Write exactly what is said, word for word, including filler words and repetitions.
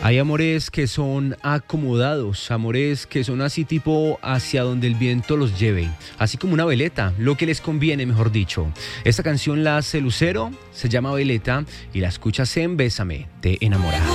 Hay amores que son acomodados, amores que son así tipo hacia donde el viento los lleve, así como una veleta, lo que les conviene, mejor dicho. Esta canción la hace Lucero, se llama Veleta y la escuchas en Bésame, te enamora.